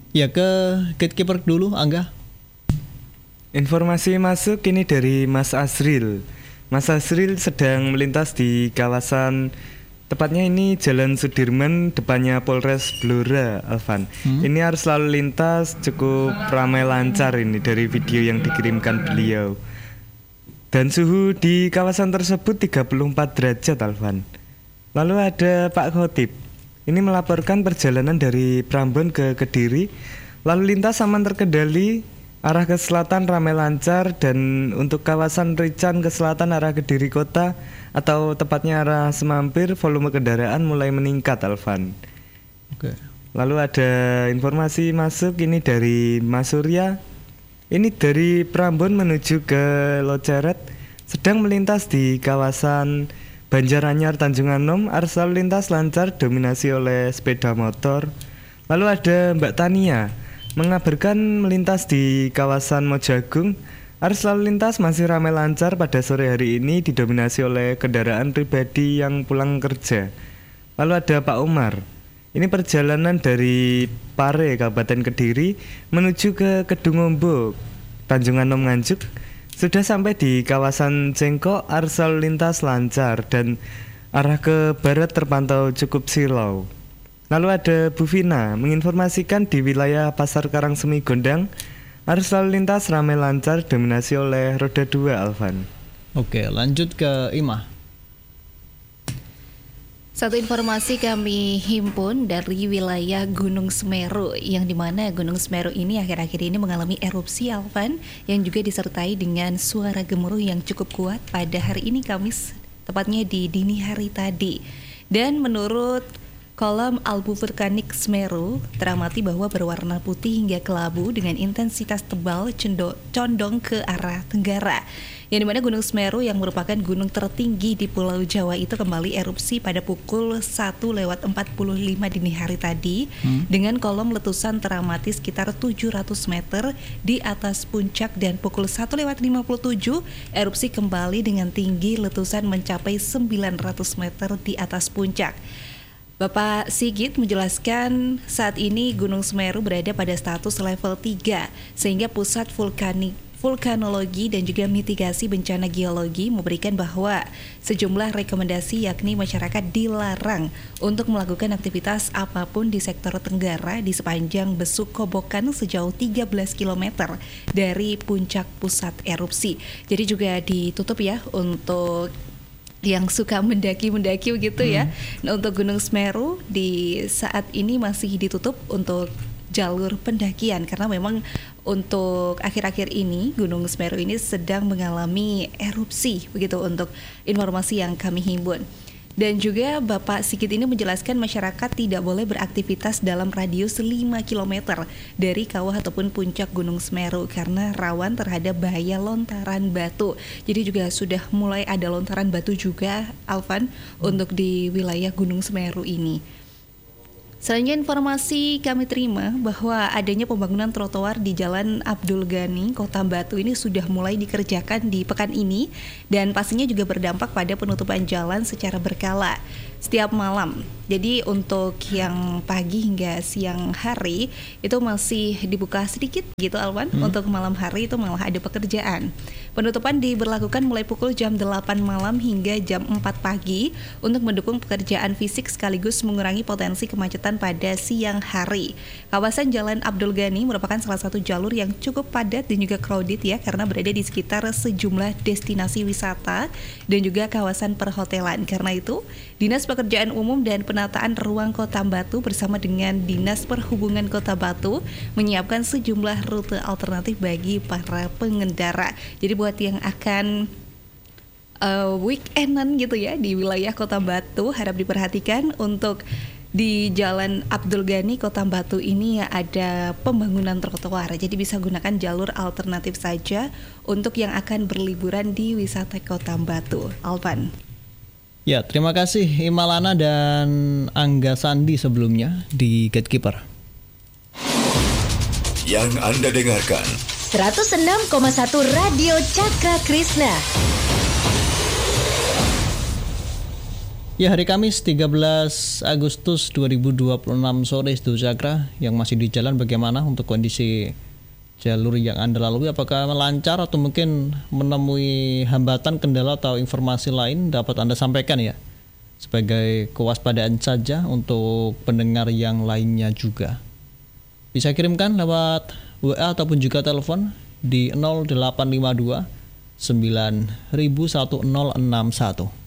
Ya ke gatekeeper dulu, Angga. Informasi masuk ini dari Mas Asril. Mas Asril sedang melintas di kawasan, tepatnya ini Jalan Sudirman, depannya Polres Blora, Alvan. Ini arus lalu lintas cukup ramai lancar ini dari video yang dikirimkan beliau. Dan suhu di kawasan tersebut 34 derajat, Alvan. Lalu ada Pak Khotib. Ini melaporkan perjalanan dari Prambon ke Kediri. Lalu lintas aman terkendali, arah ke selatan ramai lancar, dan untuk kawasan Rican ke selatan arah Kediri Kota atau tepatnya arah Semampir, volume kendaraan mulai meningkat, Alvan. Oke. Lalu ada informasi masuk ini dari Mas Surya. Ini dari Prambon menuju ke Loceret, sedang melintas di kawasan Banjaranyar Tanjung Anom, arus lalu lintas lancar dominasi oleh sepeda motor. Lalu ada Mbak Tania mengabarkan melintas di kawasan Mojagung, arus lalu lintas masih ramai lancar pada sore hari ini didominasi oleh kendaraan pribadi yang pulang kerja. Lalu ada Pak Umar. Ini perjalanan dari Pare, Kabupaten Kediri menuju ke Kedungombo, Tanjung Anom Nganjuk. Sudah sampai di kawasan Cengkok, arus lalu lintas lancar dan arah ke barat terpantau cukup silau. Lalu ada Bu Vina menginformasikan di wilayah Pasar Karangsemi Gondang, arus lalu lintas ramai lancar dominasi oleh roda 2, Alvan. Oke, lanjut ke Imah. Satu informasi kami himpun dari wilayah Gunung Semeru, yang dimana Gunung Semeru ini akhir-akhir ini mengalami erupsi, Alvan, yang juga disertai dengan suara gemuruh yang cukup kuat pada hari ini Kamis, tepatnya di dini hari tadi. Dan menurut kolom abu vulkanik Semeru teramati bahwa berwarna putih hingga kelabu dengan intensitas tebal condong ke arah tenggara. Yang dimana Gunung Semeru yang merupakan gunung tertinggi di Pulau Jawa itu kembali erupsi pada pukul 1:45 dini hari tadi dengan kolom letusan teramati sekitar 700 meter di atas puncak, dan pukul 1:57 erupsi kembali dengan tinggi letusan mencapai 900 meter di atas puncak. Bapak Sigit menjelaskan saat ini Gunung Semeru berada pada status level 3 sehingga pusat vulkanologi dan juga mitigasi bencana geologi memberikan bahwa sejumlah rekomendasi, yakni masyarakat dilarang untuk melakukan aktivitas apapun di sektor tenggara di sepanjang Besuk Kobokan sejauh 13 km dari puncak pusat erupsi. Jadi juga ditutup ya untuk yang suka mendaki begitu ya. Nah, untuk Gunung Semeru di saat ini masih ditutup untuk jalur pendakian karena memang untuk akhir-akhir ini Gunung Semeru ini sedang mengalami erupsi, begitu untuk informasi yang kami himpun. Dan juga Bapak Sigit ini menjelaskan masyarakat tidak boleh beraktivitas dalam radius 5 km dari kawah ataupun puncak Gunung Semeru karena rawan terhadap bahaya lontaran batu. Jadi juga sudah mulai ada lontaran batu juga, Alvan, untuk di wilayah Gunung Semeru ini. Selanjutnya informasi kami terima bahwa adanya pembangunan trotoar di Jalan Abdul Ghani, Kota Batu ini sudah mulai dikerjakan di pekan ini dan pastinya juga berdampak pada penutupan jalan secara berkala setiap malam. Jadi untuk yang pagi hingga siang hari itu masih dibuka sedikit gitu, Alwan. Untuk malam hari itu malah ada pekerjaan. Penutupan diberlakukan mulai pukul jam 8 malam hingga jam 4 pagi untuk mendukung pekerjaan fisik sekaligus mengurangi potensi kemacetan pada siang hari. Kawasan Jalan Abdul Ghani merupakan salah satu jalur yang cukup padat dan juga crowded ya, karena berada di sekitar sejumlah destinasi wisata dan juga kawasan perhotelan. Karena itu, Dinas Pekerjaan Umum dan Penataan Ruang Kota Batu bersama dengan Dinas Perhubungan Kota Batu menyiapkan sejumlah rute alternatif bagi para pengendara. Jadi buat yang akan weekendan gitu ya di wilayah Kota Batu, harap diperhatikan untuk di Jalan Abdul Ghani Kota Batu ini ada pembangunan trotoar. Jadi bisa gunakan jalur alternatif saja untuk yang akan berliburan di wisata Kota Batu. Alvan. Ya, terima kasih Imalana dan Angga Sandi sebelumnya di Gatekeeper. Yang Anda dengarkan 106,1 Radio Cakra Krishna. Ya, hari Kamis 13 Agustus 2026 sore Sedu Cakra yang masih di jalan, bagaimana untuk kondisi jalur yang Anda lalui? Apakah lancar atau mungkin menemui hambatan, kendala atau informasi lain dapat Anda sampaikan ya? Sebagai kewaspadaan saja untuk pendengar yang lainnya juga. Bisa kirimkan lewat WA ataupun juga telepon di 0852 9000 1061.